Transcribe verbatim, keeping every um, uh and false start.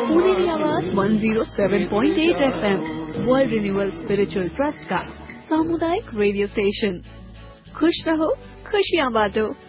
पुणे की आवाज एक सौ सात पॉइंट आठ FM world renewal spiritual trust का सामुदायिक रेडियो स्टेशन। खुश रहो, खुशियाँ बांटो।